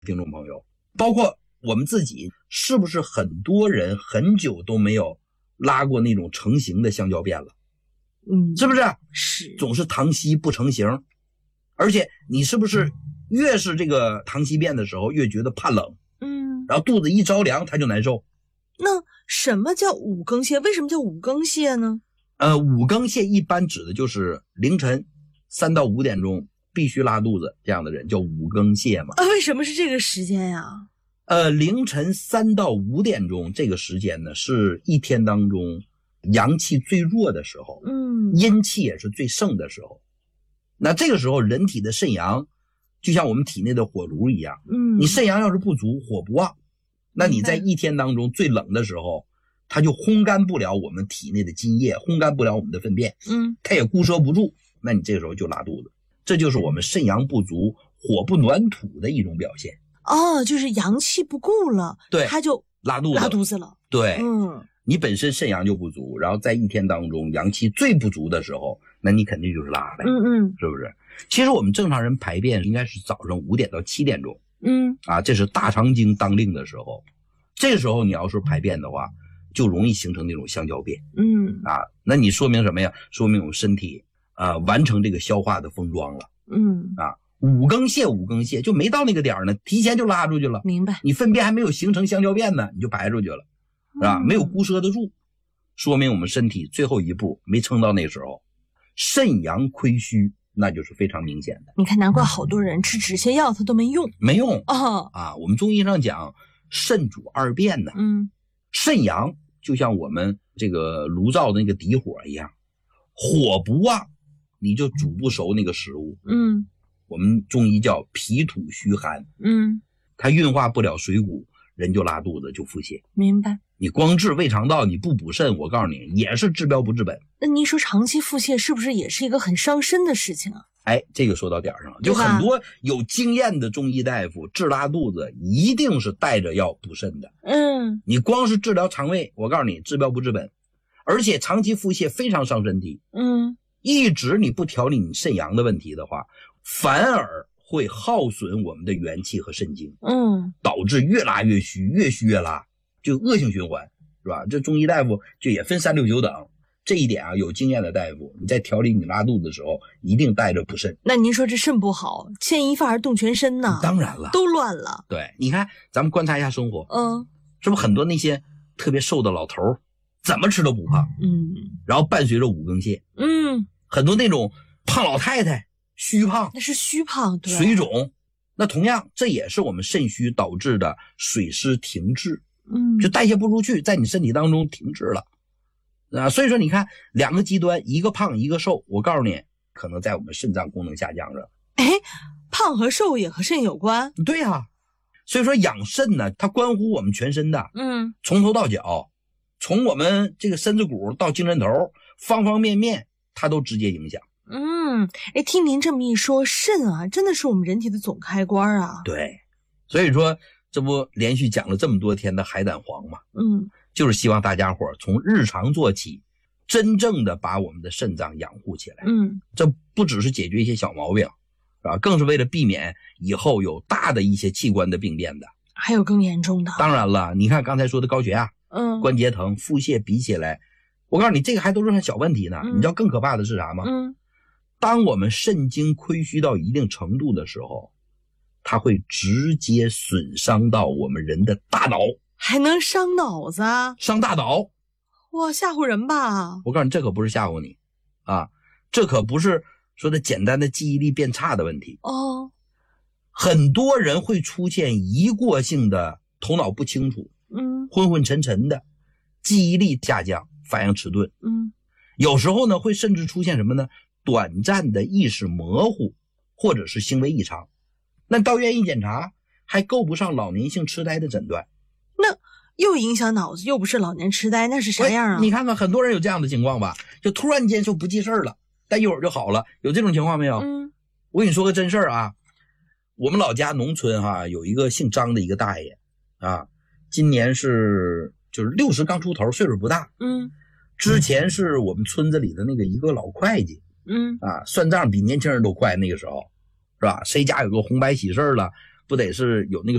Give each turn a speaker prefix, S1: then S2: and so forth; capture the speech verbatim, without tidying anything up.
S1: 听众朋友，包括我们自己，是不是很多人很久都没有拉过那种成型的香蕉便了？
S2: 嗯，
S1: 是不是？
S2: 是，
S1: 总是糖稀不成形，而且你是不是越是这个糖稀便的时候，越觉得怕冷？
S2: 嗯，
S1: 然后肚子一着凉，它就难受。
S2: 那什么叫五更泻？为什么叫五更泻呢？
S1: 呃，五更泻一般指的就是凌晨三到五点钟必须拉肚子，这样的人叫五更泻嘛。
S2: 啊，为什么是这个时间呀？
S1: 呃，凌晨三到五点钟这个时间呢，是一天当中阳气最弱的时候，
S2: 嗯，
S1: 阴气也是最盛的时候。那这个时候，人体的肾阳就像我们体内的火炉一样，
S2: 嗯，
S1: 你肾阳要是不足，火不旺，那你在一天当中最冷的时候，它就烘干不了我们体内的津液，烘干不了我们的粪便，
S2: 嗯，
S1: 它也固摄不住，那你这个时候就拉肚子。这就是我们肾阳不足、火不暖土的一种表现。
S2: 哦，就是阳气不顾了，
S1: 对，
S2: 它就
S1: 拉肚子，
S2: 拉肚子了。
S1: 对，
S2: 嗯，
S1: 你本身肾阳就不足，然后在一天当中阳气最不足的时候，那你肯定就是拉呗，
S2: 嗯嗯，
S1: 是不是？其实我们正常人排便应该是早上五点到七点钟，
S2: 嗯
S1: 啊，这是大肠经当令的时候，这个时候你要是排便的话，就容易形成那种香蕉便，
S2: 嗯
S1: 啊，那你说明什么呀？说明我们身体啊完成这个消化的封装了，
S2: 嗯
S1: 啊。五更泻五更泻就没到那个点呢，提前就拉出去了。
S2: 明白。
S1: 你粪便还没有形成香蕉便呢，你就排出去了，是吧？
S2: 嗯、
S1: 没有固摄得住，说明我们身体最后一步没撑到那时候，肾阳亏虚，那就是非常明显的。
S2: 你看，难怪好多人吃止泻药它都没用，
S1: 没用
S2: 哦
S1: 啊！我们中医上讲肾主二变呢，
S2: 嗯，
S1: 肾阳就像我们这个炉灶的那个底火一样，火不旺，你就煮不熟那个食物，
S2: 嗯。
S1: 我们中医叫脾土虚寒，
S2: 嗯，
S1: 它运化不了水谷，人就拉肚子就腹泻。
S2: 明白。
S1: 你光治胃肠道，你不补肾，我告诉你也是治标不治本。
S2: 那您说长期腹泻是不是也是一个很伤身的事情啊？
S1: 哎，这个说到点上了，就很多有经验的中医大夫治拉肚子一定是带着药补肾的。
S2: 嗯，
S1: 你光是治疗肠胃，我告诉你治标不治本，而且长期腹泻非常伤身体。
S2: 嗯，
S1: 一直你不调理你肾阳的问题的话，反而会耗损我们的元气和肾精，
S2: 嗯，
S1: 导致越拉越虚，越虚越拉，就恶性循环，是吧？这中医大夫就也分三六九等，这一点啊，有经验的大夫，你在调理你拉肚子的时候，一定带着补肾。
S2: 那您说这肾不好，牵一发而动全身呢？
S1: 当然了，
S2: 都乱了。
S1: 对，你看咱们观察一下生活，
S2: 嗯，
S1: 是不是很多那些特别瘦的老头怎么吃都不胖，
S2: 嗯，
S1: 然后伴随着五更泻，
S2: 嗯，
S1: 很多那种胖老太太虚胖，
S2: 那是虚胖，对，
S1: 水肿，那同样这也是我们肾虚导致的水湿停滞，
S2: 嗯，
S1: 就代谢不出去，在你身体当中停滞了啊。所以说你看两个极端，一个胖一个瘦，我告诉你可能在我们肾脏功能下降着。
S2: 哎，胖和瘦也和肾有关？
S1: 对呀、啊，所以说养肾呢，它关乎我们全身的，
S2: 嗯，
S1: 从头到脚，从我们这个身子骨到精神头，方方面面它都直接影响。
S2: 嗯，哎，听您这么一说，肾啊，真的是我们人体的总开关啊。
S1: 对，所以说这不连续讲了这么多天的海胆黄嘛，
S2: 嗯，
S1: 就是希望大家伙从日常做起，真正的把我们的肾脏养护起来。
S2: 嗯，
S1: 这不只是解决一些小毛病，是吧？更是为了避免以后有大的一些器官的病变的。
S2: 还有更严重的。
S1: 当然了，你看刚才说的高血压、
S2: 嗯，
S1: 关节疼、腹泻比起来，我告诉你，这个还都是很小问题呢。
S2: 嗯、
S1: 你知道更可怕的是啥吗？
S2: 嗯。
S1: 当我们肾精亏虚到一定程度的时候，它会直接损伤到我们人的大脑，
S2: 还能伤脑子啊？
S1: 伤大脑！
S2: 哇，吓唬人吧！
S1: 我告诉你，这可不是吓唬你啊，这可不是说的简单的记忆力变差的问题
S2: 哦。
S1: 很多人会出现一过性的头脑不清楚，
S2: 嗯，
S1: 昏昏沉沉的，记忆力下降，反应迟钝，
S2: 嗯，
S1: 有时候呢会甚至出现什么呢？短暂的意识模糊，或者是行为异常，那到院一检查还够不上老年性痴呆的诊断。
S2: 那又影响脑子，又不是老年痴呆，那是啥样啊？
S1: 你看看很多人有这样的情况吧，就突然间就不记事儿了，但一会儿就好了，有这种情况没有？
S2: 嗯，
S1: 我跟你说个真事儿啊，我们老家农村哈、啊、有一个姓张的一个大爷啊，今年是就是六十刚出头，岁数不大。
S2: 嗯，
S1: 之前是我们村子里的那个一个老会计。
S2: 嗯
S1: 啊，算账比年轻人都快，那个时候是吧？谁家有个红白喜事了， 不得是有那个